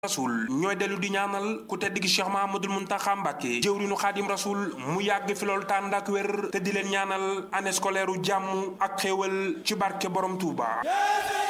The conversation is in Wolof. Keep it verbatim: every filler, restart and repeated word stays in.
rasul ñooy dellu di ñaanal ku tedd gi Cheikh Mahamadul Muntaxa Mbàkke jëwriñu Xaadim Rasul mu yàgg fi loolu tànd ak wér te di leen ñaanal année scolaire u jàmm ak xéewal ci barke borom Touba.